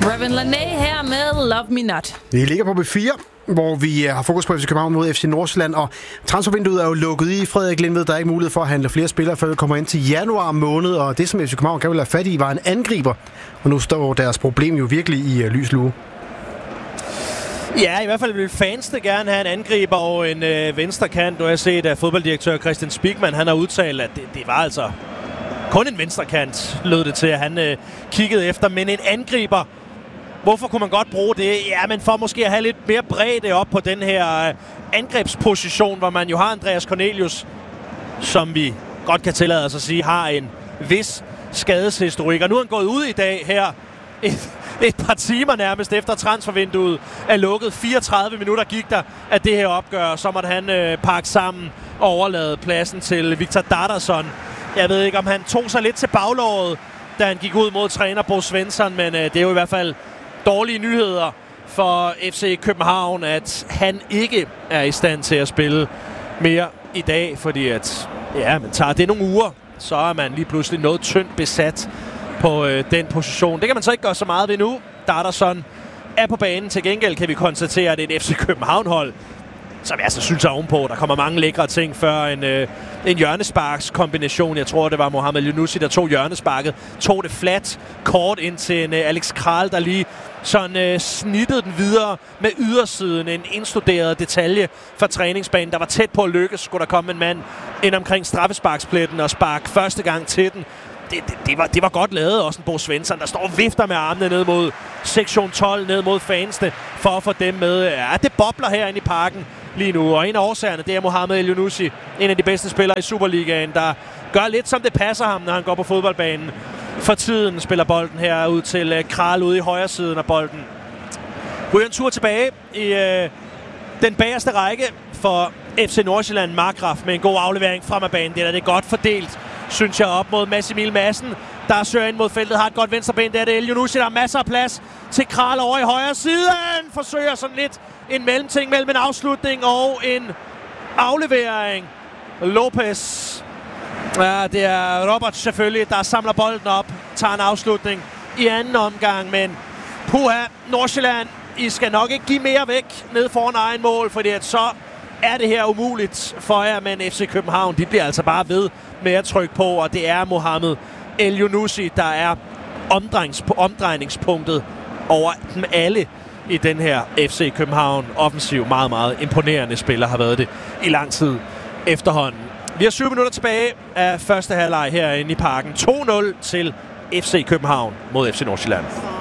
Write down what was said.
Raven Lané her med Love Me Not. Vi ligger på B4, hvor vi har fokus på FC København mod FC Nordsjælland, og transfervinduet er jo lukket i. Frederik Lindved, der er ikke mulighed for at handle flere spillere, før vi kommer ind til januar måned, og det, som FC København kan vel have fat i, var en angriber, og nu står deres problem jo virkelig i lys lue. Ja, i hvert fald vil fansene gerne have en angriber og en venstre kant. Nu har jeg set, at fodbolddirektør Christian Spigman, han har udtalt, at det var altså kun en venstre kant, lød det til, at han kiggede efter, men en angriber. Hvorfor kunne man godt bruge det? Ja, men for måske at have lidt mere bredde op på den her angrebsposition, hvor man jo har Andreas Cornelius, som vi godt kan tillade os at sige, har en vis skadeshistorik. Og nu er han gået ud i dag her, et par timer nærmest efter transfervinduet er lukket. 34 minutter gik der af det her opgør. Så måtte han pakke sammen og overlade pladsen til Victor Dardarsson. Jeg ved ikke, om han tog sig lidt til baglåret, da han gik ud mod træner Bo Svensson, men det er jo i hvert fald dårlige nyheder for FC København, at han ikke er i stand til at spille mere i dag, fordi at, ja, man tager det nogle uger, så er man lige pludselig noget tyndt besat på den position. Det kan man så ikke gøre så meget ved nu. Dardarsson er på banen. Til gengæld kan vi konstatere, at det er et FC København-hold, som jeg altså synes er ovenpå. Der kommer mange lækre ting før en hjørnesparkskombination. Jeg tror, det var Mohamed Elyounoussi, der tog hjørnesparket. Tog det flat, kort ind til en Alex Kral, der lige sådan snittede den videre med ydersiden. En indstuderet detalje fra træningsbanen, der var tæt på at lykkes. Skulle der komme en mand ind omkring straffesparkspletten og sparke første gang til den. Det var godt lavet. Også en Bo Svensson, der står og vifter med armene ned mod sektion 12, ned mod fansene, for at få dem med. Ja, det bobler herinde i parken lige nu, og en af årsagerne, det er Mohamed Elyounoussi, en af de bedste spillere i Superligaen, der gør lidt som det passer ham, når han går på fodboldbanen. For tiden spiller bolden her ud til Kral ude i højre siden af bolden. Ryger en tur tilbage i den bagerste række for FC Nordsjælland. Markgraf med en god aflevering frem af banen. Det er godt fordelt, synes jeg, op mod Mads Emil Madsen, der søger ind mod feltet, har et godt venstreben. Der er det Elyounoussi, der har masser af plads til Kral over i højre siden. Forsøger sådan lidt en mellemting mellem en afslutning og en aflevering. Lopez. Ja, det er Robert selvfølgelig, der samler bolden op, tager en afslutning i anden omgang, men puha, Nordsjælland, I skal nok ikke give mere væk ned foran egen mål, fordi at så er det her umuligt for jer, men FC København, de bliver altså bare ved med at trykke på, og det er Mohamed Elyounoussi, der er omdrejningspunktet over dem alle i den her FC København offensiv. Meget, meget imponerende spiller har været det i lang tid efterhånden. Vi har 7 minutter tilbage af første halvleg herinde i parken. 2-0 til FC København mod FC Nordsjælland.